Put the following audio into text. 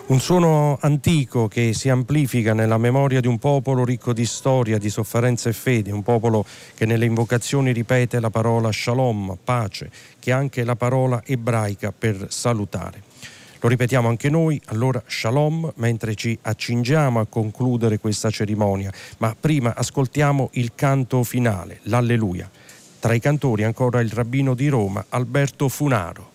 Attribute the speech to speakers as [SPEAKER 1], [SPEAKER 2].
[SPEAKER 1] Un suono antico che si amplifica nella memoria di un popolo ricco di storia, di sofferenza e fede, un popolo che nelle invocazioni ripete la parola shalom, pace, che è anche la parola ebraica per salutare. Lo ripetiamo anche noi, allora shalom, mentre ci accingiamo a concludere questa cerimonia, ma prima ascoltiamo il canto finale, l'Alleluia. Tra i cantori ancora il rabbino di Roma, Alberto Funaro.